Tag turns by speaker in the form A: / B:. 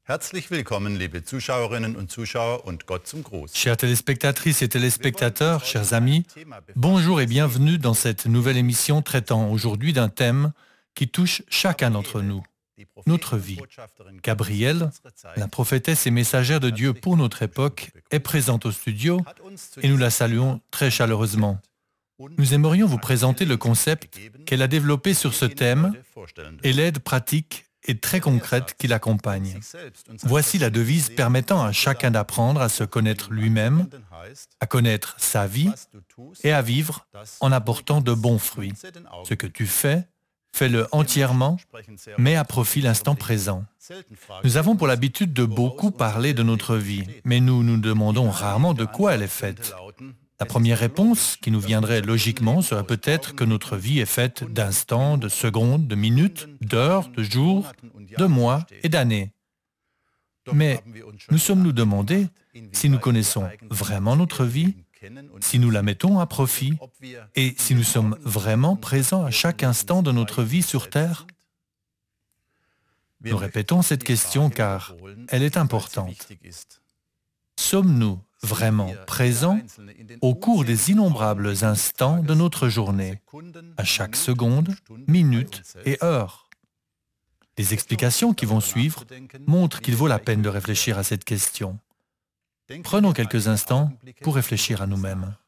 A: Herzlich willkommen, liebe Zuschauerinnen und Zuschauer und Gott zum Gruß.
B: Chères téléspectatrices et téléspectateurs, chers amis, bonjour et bienvenue dans cette nouvelle émission traitant aujourd'hui d'un thème qui touche chacun d'entre nous, notre vie. Gabrielle, la prophétesse et messagère de Dieu pour notre époque, est présente au studio et nous la saluons très chaleureusement. Nous aimerions vous présenter le concept qu'elle a développé sur ce thème et l'aide pratique et très concrète qui l'accompagne. Voici la devise permettant à chacun d'apprendre à se connaître lui-même, à connaître sa vie et à vivre en apportant de bons fruits. Ce que tu fais, fais-le entièrement, mais à profit l'instant présent. Nous avons pour l'habitude de beaucoup parler de notre vie, mais nous nous demandons rarement de quoi elle est faite. La première réponse qui nous viendrait logiquement serait peut-être que notre vie est faite d'instants, de secondes, de minutes, d'heures, de jours, de mois et d'années. Mais nous sommes-nous demandé si nous connaissons vraiment notre vie, si nous la mettons à profit et si nous sommes vraiment présents à chaque instant de notre vie sur Terre? Nous répétons cette question car elle est importante. Sommes-nous vraiment présents au cours des innombrables instants de notre journée, à chaque seconde, minute et heure? Les explications qui vont suivre montrent qu'il vaut la peine de réfléchir à cette question. Prenons quelques instants pour réfléchir à nous-mêmes.